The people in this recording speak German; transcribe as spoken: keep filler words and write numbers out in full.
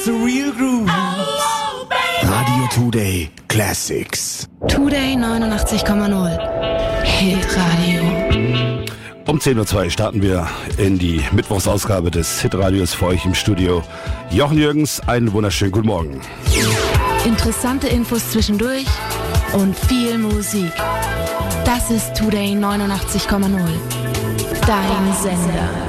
the real groove. Radio Today Classics. Today neunundachtzig Komma null. Hitradio. Um zehn Uhr zwei starten wir in die Mittwochsausgabe des Hitradios. Für euch im Studio Jochen Jürgens. Einen wunderschönen guten Morgen. Interessante Infos zwischendurch und viel Musik. Das ist Today neunundachtzig Komma null. Dein Sender.